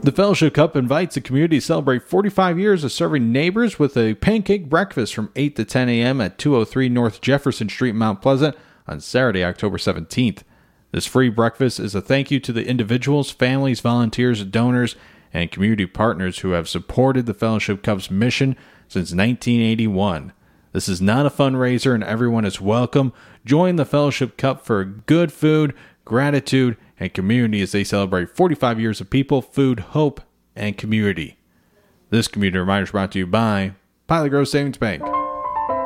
The Fellowship Cup invites the community to celebrate 45 years of serving neighbors with a pancake breakfast from 8 to 10 a.m. at 203 North Jefferson Street in Mount Pleasant on Saturday, October 17th. This free breakfast is a thank you to the individuals, families, volunteers, donors, and community partners who have supported the Fellowship Cup's mission since 1981. This is not a fundraiser and everyone is welcome. Join the Fellowship Cup for good food, gratitude, and community as they celebrate 45 years of people, food, hope, and community. This community reminder is brought to you by Pilot Grove Savings Bank.